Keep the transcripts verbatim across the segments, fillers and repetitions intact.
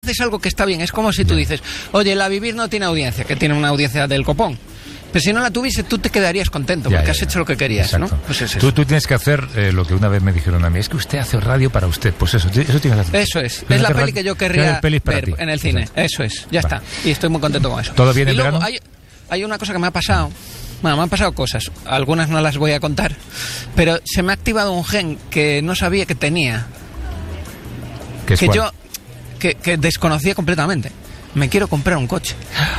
haces algo que está bien. Es como si tú dices, oye, la Vivir no tiene audiencia, que tiene una audiencia del copón. Pero si no la tuviese, tú te quedarías contento, ya, porque ya, has ya. hecho lo que querías, Exacto. ¿no? Pues es eso. Tú, tú tienes que hacer eh, lo que una vez me dijeron a mí, es que usted hace radio para usted. Pues eso, eso tienes que hacer. Eso es, es la peli que yo querría ver ti. en el cine. Exacto. Eso es, ya vale. está. Y estoy muy contento con eso. ¿Todo bien y en luego verano? Hay, hay una cosa que me ha pasado. Bueno, me han pasado cosas. Algunas no las voy a contar. Pero se me ha activado un gen que no sabía que tenía. ¿Qué es que cuál? yo que, que desconocía completamente. Me quiero comprar un coche.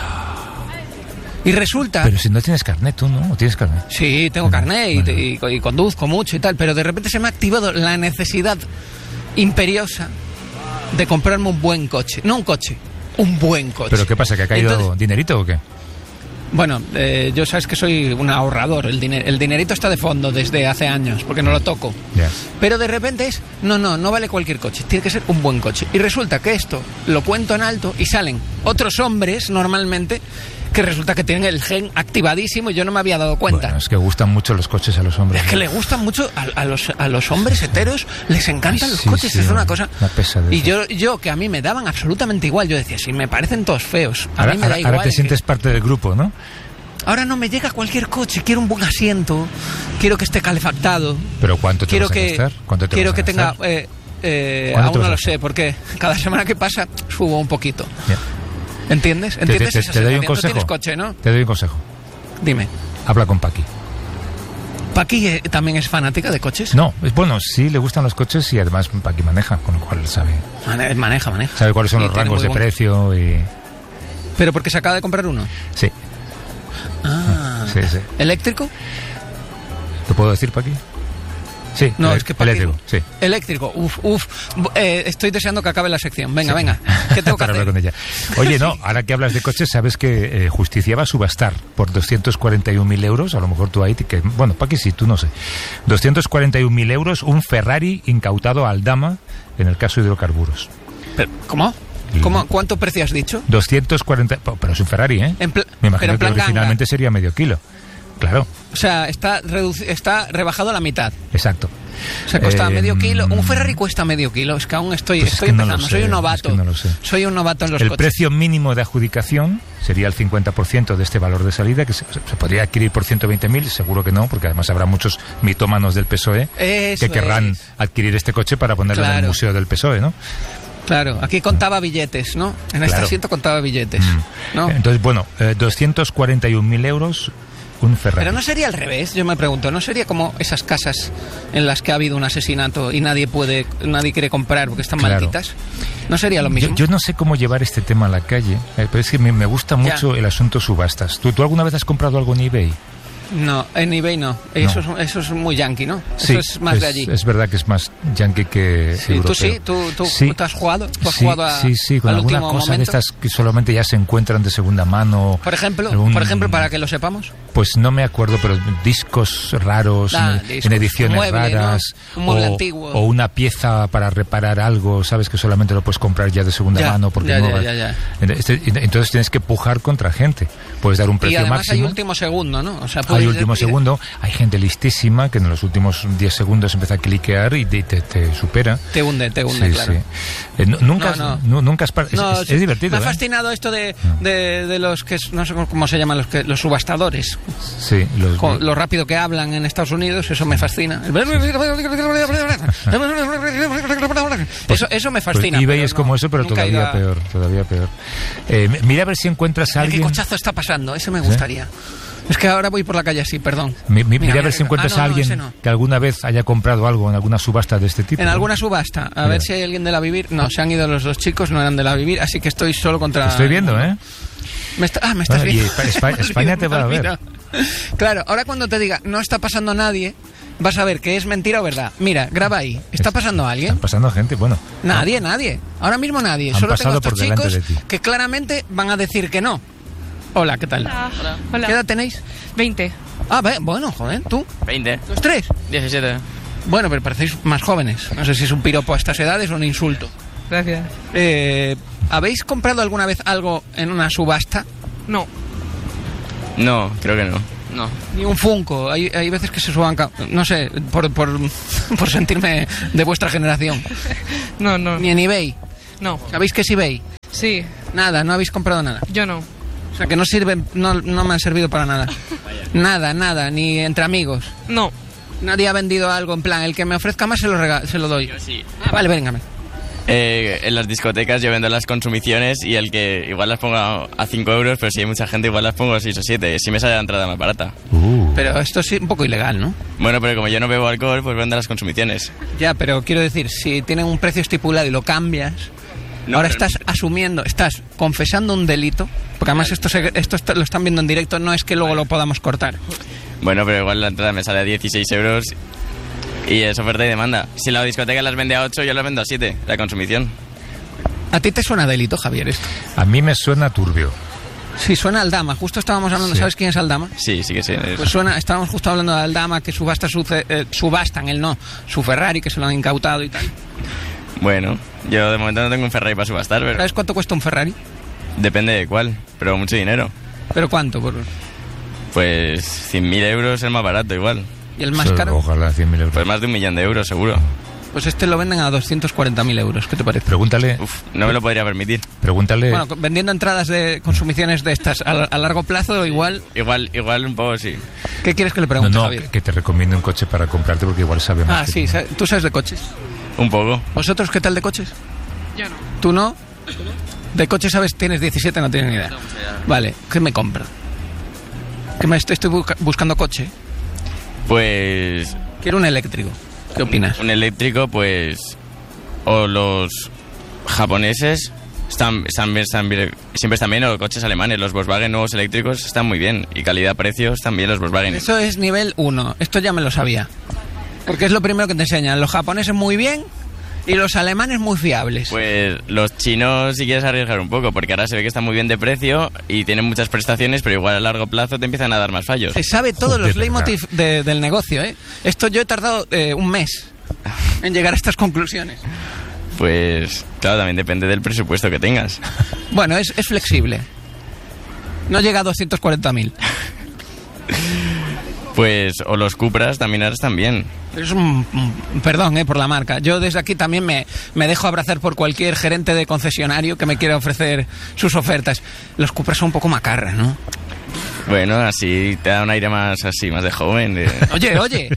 Y resulta... Pero si no tienes carnet, tú no, ¿O tienes carnet. Sí, tengo Bueno, carnet y, bueno. y, y conduzco mucho y tal, pero de repente se me ha activado la necesidad imperiosa de comprarme un buen coche. No un coche, un buen coche. ¿Pero qué pasa, que ha caído Entonces, dinerito o qué? bueno, eh, yo sabes que soy un ahorrador, el, diner, el dinerito está de fondo desde hace años, porque no lo toco. Yeah. Pero de repente es, no, no, no vale cualquier coche, tiene que ser un buen coche. Y resulta que esto lo cuento en alto y salen otros hombres normalmente que resulta que tienen el gen activadísimo y yo no me había dado cuenta. Bueno, es que gustan mucho los coches a los hombres. Es que le gustan mucho a, a los a los hombres sí, heteros, les encantan Ay, los sí, coches, sí, es una cosa. una pesadez. Y yo yo que a mí me daban absolutamente igual, yo decía, si me parecen todos feos, a Ahora, mí me da ahora, igual. ahora te sientes que... parte del grupo, ¿no? Ahora no me llega cualquier coche, quiero un buen asiento, quiero que esté calefactado. Pero ¿cuánto te quiero vas a que, gastar? ¿Cuánto te quiero vas a que gastar? tenga eh, eh, ¿Cuánto aún te no vas a lo gastar? sé, porque cada semana que pasa subo un poquito. Yeah. ¿Entiendes? Te, te, ¿Entiendes te, esa te doy un sensación? Tú consejo. tienes coche, ¿no? Te doy un consejo. Dime. Habla con Paqui. ¿Paqui eh, también es fanática de coches? No, es bueno, sí le gustan los coches y además Paqui maneja, con lo cual sabe. Mane- Maneja, maneja. Sabe cuáles son Y los tiene rangos muy de buen- precio y... ¿Pero porque se acaba de comprar uno? Sí, Ah. sí, sí. ¿Eléctrico? ¿Te puedo decir, Paqui? Sí, No, ele- es que Paqui- eléctrico, sí. Eléctrico, uf, uf. Eh, estoy deseando que acabe la sección. Venga, Sí. venga. ¿Qué tengo que Para hacer? hablar con ella. Oye, no, ahora que hablas de coches, sabes que eh, Justicia va a subastar por doscientos cuarenta y un mil euros, a lo mejor tú ahí, que, bueno, Paqui sí, tú no sé, doscientos cuarenta y un mil euros, un Ferrari incautado a Aldama en el caso de hidrocarburos. Pero, ¿Cómo? ¿Cómo? ¿Cuánto precio has dicho? doscientos cuarenta, pero es un Ferrari, ¿eh? En pl- Me pero imagino en que plan originalmente ganga. sería medio kilo. Claro, O sea, está, reduci- está rebajado a la mitad. exacto. O sea, cuesta Eh, medio kilo. Un Ferrari cuesta medio kilo. Es que aún estoy, Pues es estoy que no lo empezando. sé, soy un es novato. que no lo sé. Soy un novato en los El coches. precio mínimo de adjudicación sería el cincuenta por ciento de este valor de salida, que se, se podría adquirir por ciento veinte mil, seguro que no, porque además habrá muchos mitómanos del P S O E Eso que querrán es. adquirir este coche para ponerlo en el Claro. museo del P S O E, ¿no? Claro, aquí contaba billetes, ¿no? En este Claro. asiento contaba billetes, Mm. ¿no? Entonces, bueno, eh, doscientos cuarenta y un mil euros, un Ferrari. Pero no sería al revés, yo me pregunto, ¿no sería como esas casas en las que ha habido un asesinato y nadie puede, nadie quiere comprar porque están Claro. malditas? ¿No sería lo mismo? Yo, yo no sé cómo llevar este tema a la calle, eh, pero es que me, me gusta mucho Ya. el asunto subastas. ¿Tú, ¿Tú alguna vez has comprado algo en eBay? No, en eBay no. Eso, Es, eso es muy yankee, ¿no? Sí, eso es más de allí. Es verdad que es más yankee que Sí, europeo. ¿Tú sí? ¿Tú, tú, Sí. tú has jugado? ¿Tú has sí, jugado a, sí, sí, con al alguna último cosa momento? de estas que solamente ya se encuentran de segunda mano. Por ejemplo, algún- por ejemplo, para que lo sepamos. Pues no me acuerdo, pero discos raros, Ah, en, discos, en ediciones un mueble, raras, ¿no? Un mueble o, antiguo. o una pieza para reparar algo, sabes que solamente lo puedes comprar ya de segunda Ya, mano porque ya, no ya, va- ya, ya. Este- Entonces tienes que pujar contra gente. Puedes dar un Y precio además máximo. hay último segundo, ¿no? O sea, Hay puedes- último y- segundo, hay gente listísima que en los últimos diez segundos empieza a cliquear y te, te- te supera. Te hunde, te hunde, Sí, claro. sí. Eh, nu- nunca, No, has- no. nu- nunca has par- es, No, es- sí, es divertido. Me ha ¿eh? fascinado esto de, de, de los que, es- no sé cómo se llaman, los, que, los subastadores. Sí, los, Con lo rápido que hablan en Estados Unidos, eso me fascina. Eso, eso me pues fascina. eBay pero es no, como eso, pero nunca he todavía ido a- peor, todavía peor. Eh, mira a ver si encuentras a Mira, ¿qué alguien. cochazo está pasando? Ese me gustaría. Es que ahora voy por la calle así, perdón. Mi- mi- mira, Mira, a ver mira, si encuentras ah, no, a no, alguien ese no. que alguna vez haya comprado algo en alguna subasta de este tipo. En ¿no? alguna subasta, a Mira. ver si hay alguien de la Vivir. No, se han ido los dos chicos, no eran de la Vivir, así que estoy solo contra... Te estoy viendo, ¿eh? Me está- ah, me estás Bueno, y viendo. Espa- Espa- España te va a ver. Mira. Claro, ahora cuando te diga no está pasando nadie, vas a ver que es mentira o verdad. Mira, graba ahí. ¿Está pasando alguien? Están pasando gente, bueno. Nadie, nadie. Ahora mismo nadie. Han Solo pasado tengo estos por delante chicos de ti. que claramente van a decir que no. Hola, ¿qué tal? Hola. Hola. ¿Qué edad tenéis? veinte. Ah, ve- bueno, joder, ¿tú? veinte. ¿Los tres? diecisiete. Bueno, pero parecéis más jóvenes. No sé si es un piropo a estas edades o un insulto. Gracias. Eh, ¿Habéis comprado alguna vez algo en una subasta? No. No, creo que no. No. Ni un Funko. Hay, hay veces que se suban... ca- No sé, por, por, por sentirme de vuestra generación. No, no. Ni en eBay. No. ¿Sabéis qué es eBay? Sí. Nada, no habéis comprado nada. Yo no. O sea, que no sirven, no, no me han servido para nada. Nada, nada, ni entre amigos. No. Nadie ha vendido algo en plan, el que me ofrezca más se lo, rega- se lo doy. Yo sí. Ah, vale, véngame. Eh, en las discotecas yo vendo las consumiciones y el que igual las pongo a cinco euros, pero si hay mucha gente igual las pongo a seis o siete. Si me sale la entrada más barata. Uh. Pero esto es un poco ilegal, ¿no? Bueno, pero como yo no bebo alcohol, pues vendo las consumiciones. Ya, pero quiero decir, si tienen un precio estipulado y lo cambias, No, ahora pero- estás asumiendo, estás confesando un delito, porque además esto, se- esto está- lo están viendo en directo, no es que luego lo podamos cortar. Bueno, pero igual la entrada me sale a dieciséis euros y es oferta y demanda. Si la discoteca las vende a ocho, yo las vendo a siete, la consumición. ¿A ti te suena delito, Javier, esto? A mí me suena turbio. Sí, suena Aldama. Justo estábamos hablando, Sí. ¿sabes quién es Aldama? Sí, sí que sí. es- Pues suena, estábamos justo hablando de Aldama, que subasta su, ce- eh, subastan, él no, su Ferrari, que se lo han incautado y tal. Bueno, yo de momento no tengo un Ferrari para subastar, pero ¿Sabes cuánto cuesta un Ferrari? depende de cuál, pero mucho dinero. ¿Pero cuánto? Por... Pues cien mil euros es el más barato igual. ¿Y el más So, caro? Ojalá cien mil euros. Pues más de un millón de euros seguro. Pues este lo venden a doscientos cuarenta mil euros, ¿qué te parece? Pregúntale, Uf, no me lo podría permitir. pregúntale. Bueno, vendiendo entradas de consumiciones de estas a, a largo plazo, igual, Igual, igual un poco sí. ¿qué quieres que le no, pregunte, no, Javier? que, que te recomiende un coche para comprarte porque igual sabe más. Ah, que sí, tú. sa- ¿tú sabes de coches? Un poco. ¿Vosotros qué tal de coches? Yo no. ¿Tú no? ¿De coches sabes? Tienes diecisiete, no tienes ni idea. Vale, ¿qué me compro? Que me estoy, estoy busca- buscando coche. Pues Quiero un eléctrico. ¿Qué opinas? un eléctrico, pues... O los japoneses están, están, bien- están bien- siempre están bien, o los coches alemanes. Los Volkswagen nuevos eléctricos están muy bien. Y calidad-precio están bien los Volkswagen. Eso es nivel uno. Esto ya me lo sabía. Porque es lo primero que te enseñan. Los japoneses muy bien y los alemanes muy fiables. Pues los chinos si quieres arriesgar un poco, porque ahora se ve que están muy bien de precio y tienen muchas prestaciones, pero igual a largo plazo te empiezan a dar más fallos. Se sabe todos Joder, los leitmotiv verdad. de- del negocio, ¿eh? Esto yo he tardado eh, un mes en llegar a estas conclusiones. Pues claro, también depende del presupuesto que tengas. Bueno, es, es flexible. No llega a doscientos cuarenta mil. Pues o los Cupras también ahora están bien. Es un, un- perdón eh, por la marca. Yo desde aquí también me, me dejo abrazar por cualquier gerente de concesionario que me quiera ofrecer sus ofertas. Los Cupras son un poco macarras, ¿no? Bueno, así te da un aire más así, más de joven. De... Oye, oye.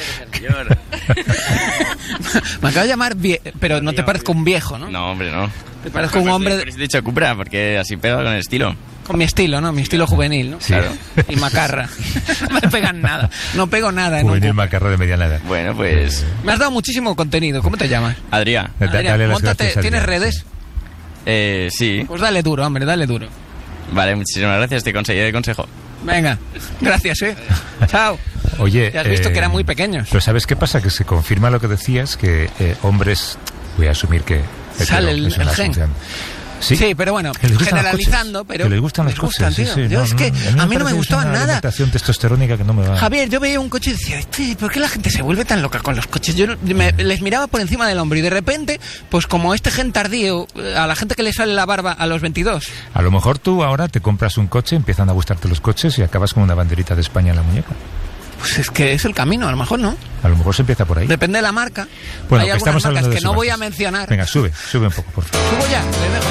Me acaba de llamar, vie- pero no te parezco un viejo, ¿no? No, hombre, no. Te parezco un hombre de- Pero he dicho Cupra, porque así pega con el estilo. con mi estilo, ¿no? Mi estilo juvenil, ¿no? Sí. Claro. Y macarra. No me pegan nada. No pego nada. en un Juvenil Cupra. macarra de mediana edad. Bueno, pues... Me has dado muchísimo contenido. ¿Cómo te llamas? Adrián. Da- Adrián, dale las móntate. gracias, ¿Tienes Adrián. redes? Eh, sí. Pues dale duro, hombre, dale duro. Vale, muchísimas gracias, te conseguiré el consejo. Venga, gracias, ¿eh? Chao. Oye, Ya has visto eh, que eran muy pequeños. Pero ¿sabes qué pasa? Que se confirma lo que decías, que eh, hombres, voy a asumir que... Sale hetero, el- es una el gen. asunción. Sí, Sí, pero bueno, que les gustan los generalizando, coches, pero que les gustan los les gustan, coches, sí, tío. sí, Yo no, es que no, a mí no me parece gustaba una nada. alimentación testosterónica que no me va. Javier, yo veía un coche y decía, "Este, ¿por qué la gente se vuelve tan loca con los coches?" Yo me- les miraba por encima del hombro y de repente, pues como este gen tardío, eh, a la gente que le sale la barba a los veintidós, A lo mejor tú ahora te compras un coche, empiezan a gustarte los coches y acabas con una banderita de España en la muñeca. pues es que es el camino, a lo mejor no. A lo mejor se empieza por ahí. Depende de la marca. Bueno, Hay que algunas estamos marcas hablando de que no voy a subastas. mencionar. Venga, sube, sube un poco, por favor. Subo ya, le dejo.